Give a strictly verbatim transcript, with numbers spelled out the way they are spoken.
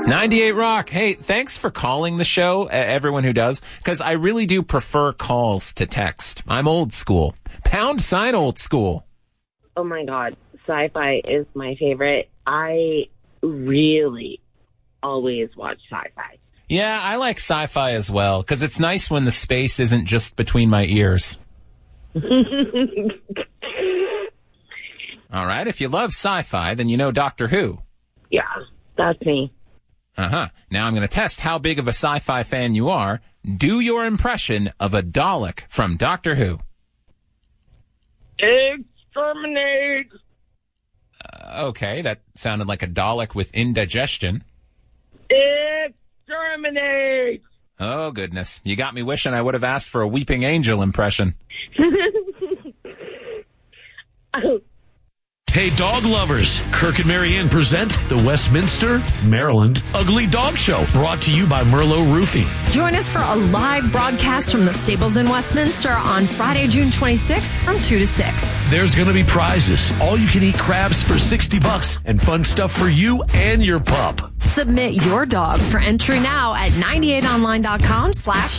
ninety-eight Rock. Hey, thanks for calling the show, uh, everyone who does, because I really do prefer calls to text. I'm old school. Pound sign old school. Oh, my God. Sci-fi is my favorite. I really always watch sci-fi. Yeah, I like sci-fi as well, because it's nice when the space isn't just between my ears. All right, if you love sci-fi, then you know Doctor Who. Yeah, that's me. Uh-huh. Now I'm going to test how big of a sci-fi fan you are. Do your impression of a Dalek from Doctor Who. Exterminate! Uh, okay, that sounded like a Dalek with indigestion. Exterminate! Oh, goodness. You got me wishing I would have asked for a Weeping Angel impression. Oh. Hey, dog lovers, Kirk and Marianne present the Westminster, Maryland Ugly Dog Show, brought to you by Merlot Roofing. Join us for a live broadcast from the stables in Westminster on Friday, June twenty-sixth from two to six. There's going to be prizes, all-you-can-eat crabs for sixty bucks, and fun stuff for you and your pup. Submit your dog for entry now at ninety-eight online dot com slash